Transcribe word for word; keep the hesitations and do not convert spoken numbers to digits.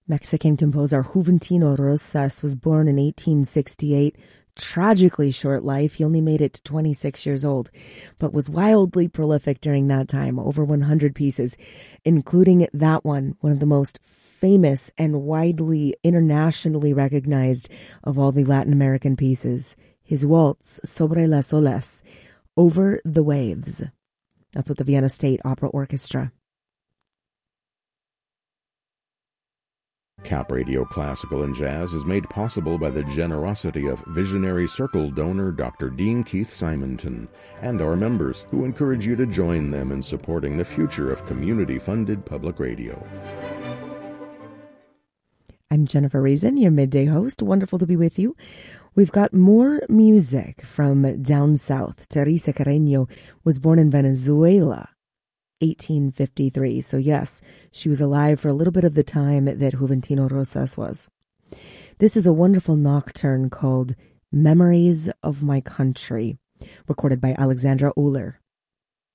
Mexican composer Juventino Rosas was born in eighteen sixty-eight. Tragically short life. He only made it to twenty-six years old, but was wildly prolific during that time. Over one hundred pieces, including that one, one of the most famous and widely internationally recognized of all the Latin American pieces. His waltz, Sobre las Olas, Over the Waves. That's with the Vienna State Opera Orchestra. Cap Radio Classical and Jazz is made possible by the generosity of visionary Circle donor Doctor Dean Keith Simonton and our members, who encourage you to join them in supporting the future of community-funded public radio. I'm Jennifer Reason, your midday host. Wonderful to be with you. We've got more music from down south. Teresa Carreño was born in Venezuela, eighteen fifty-three. So yes, she was alive for a little bit of the time that Juventino Rosas was. This is a wonderful nocturne called Memories of My Country, recorded by Alexandra Uhler.